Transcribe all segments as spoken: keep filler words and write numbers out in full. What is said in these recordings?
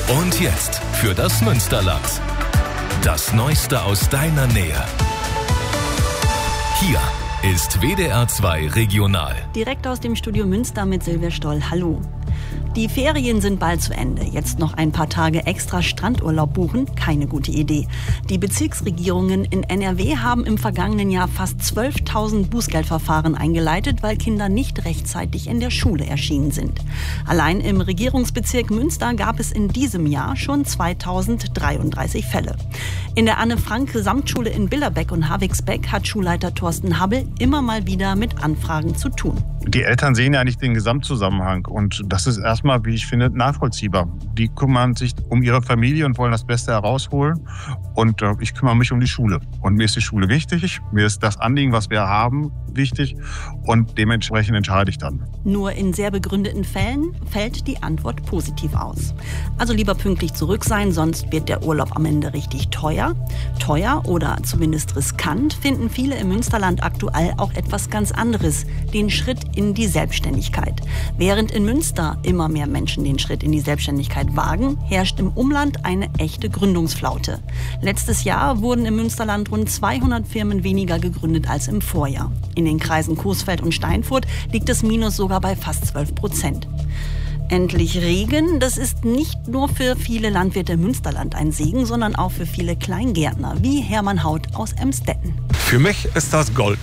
Und jetzt für das Münsterland. Das Neueste aus deiner Nähe. Hier ist W D R zwei Regional. Direkt aus dem Studio Münster mit Silvia Stoll. Hallo. Die Ferien sind bald zu Ende. Jetzt noch ein paar Tage extra Strandurlaub buchen? Keine gute Idee. Die Bezirksregierungen in N R W haben im vergangenen Jahr fast zwölftausend Bußgeldverfahren eingeleitet, weil Kinder nicht rechtzeitig in der Schule erschienen sind. Allein im Regierungsbezirk Münster gab es in diesem Jahr schon zweitausenddreiunddreißig Fälle. In der Anne-Frank-Gesamtschule in Billerbeck und Havigsbeck hat Schulleiter Thorsten Habbel immer mal wieder mit Anfragen zu tun. Die Eltern sehen ja nicht den Gesamtzusammenhang und das ist erstmal, wie ich finde, nachvollziehbar. Die kümmern sich um ihre Familie und wollen das Beste herausholen und äh, ich kümmere mich um die Schule. Und mir ist die Schule wichtig, mir ist das Anliegen, was wir haben, wichtig und dementsprechend entscheide ich dann. Nur in sehr begründeten Fällen fällt die Antwort positiv aus. Also lieber pünktlich zurück sein, sonst wird der Urlaub am Ende richtig teuer. Teuer oder zumindest riskant finden viele im Münsterland aktuell auch etwas ganz anderes, den Schritt in die Selbstständigkeit. Während in Münster immer mehr Menschen den Schritt in die Selbstständigkeit wagen, herrscht im Umland eine echte Gründungsflaute. Letztes Jahr wurden im Münsterland rund zweihundert Firmen weniger gegründet als im Vorjahr. In den Kreisen Coesfeld und Steinfurt liegt das Minus sogar bei fast zwölf Prozent. Endlich Regen, das ist nicht nur für viele Landwirte im Münsterland ein Segen, sondern auch für viele Kleingärtner, wie Hermann Haut aus Emstetten. Für mich ist das Gold.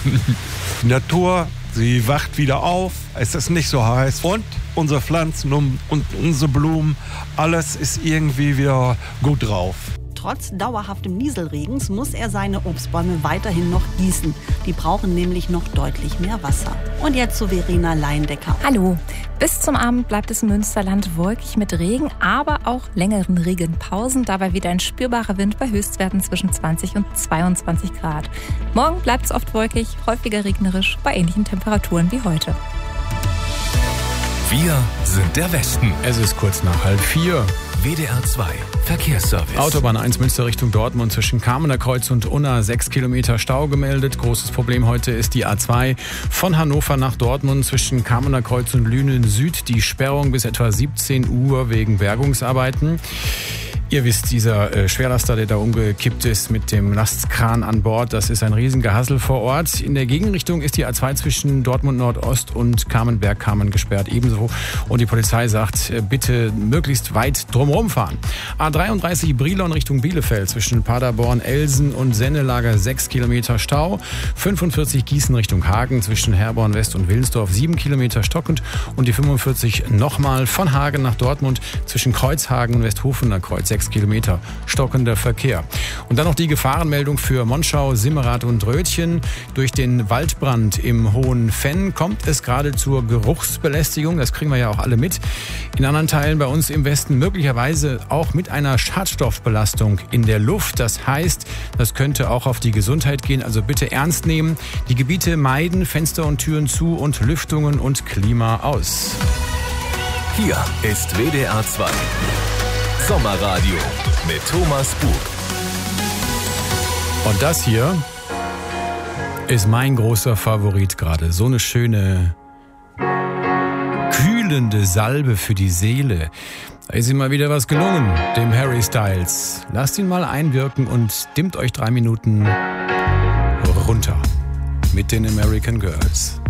Die Natur, sie wacht wieder auf, es ist nicht so heiß und unsere Pflanzen und unsere Blumen, alles ist irgendwie wieder gut drauf. Trotz dauerhaftem Nieselregens muss er seine Obstbäume weiterhin noch gießen. Die brauchen nämlich noch deutlich mehr Wasser. Und jetzt zu Verena Leindecker. Hallo. Bis zum Abend bleibt es im Münsterland wolkig mit Regen, aber auch längeren Regenpausen. Dabei wieder ein spürbarer Wind bei Höchstwerten zwischen zwanzig und zweiundzwanzig Grad. Morgen bleibt es oft wolkig, häufiger regnerisch bei ähnlichen Temperaturen wie heute. Wir sind der Westen. Es ist kurz nach halb vier. W D R zwei Verkehrsservice. Autobahn eins Münster Richtung Dortmund zwischen Kamener Kreuz und Unna sechs Kilometer Stau gemeldet. Großes Problem heute ist die A zwei von Hannover nach Dortmund zwischen Kamener Kreuz und Lünen Süd. Die Sperrung bis etwa siebzehn Uhr wegen Bergungsarbeiten. Ihr wisst, dieser äh, Schwerlaster, der da umgekippt ist mit dem Lastkran an Bord, das ist ein Riesengehassel vor Ort. In der Gegenrichtung ist die A zwei zwischen Dortmund Nordost und Kamenberg-Kamen gesperrt ebenso. Und die Polizei sagt, äh, bitte möglichst weit drumherum fahren. A dreiunddreißig Brilon Richtung Bielefeld zwischen Paderborn, Elsen und Sennelager sechs Kilometer Stau. fünfundvierzig Gießen Richtung Hagen zwischen Herborn West und Wilnsdorf sieben Kilometer stockend. Und die fünfundvierzig nochmal von Hagen nach Dortmund zwischen Kreuzhagen und Westhofener Kreuz sechs Kilometer stockender Verkehr. Und dann noch die Gefahrenmeldung für Monschau, Simmerath und Rötchen. Durch den Waldbrand im Hohen Fenn kommt es gerade zur Geruchsbelästigung. Das kriegen wir ja auch alle mit. In anderen Teilen bei uns im Westen möglicherweise auch mit einer Schadstoffbelastung in der Luft. Das heißt, das könnte auch auf die Gesundheit gehen. Also bitte ernst nehmen. Die Gebiete meiden, Fenster und Türen zu und Lüftungen und Klima aus. Hier ist W D R zwei Sommerradio mit Thomas Bug. Und das hier ist mein großer Favorit gerade. So eine schöne, kühlende Salbe für die Seele. Da ist ihm mal wieder was gelungen, dem Harry Styles. Lasst ihn mal einwirken und dimmt euch drei Minuten runter mit den American Girls.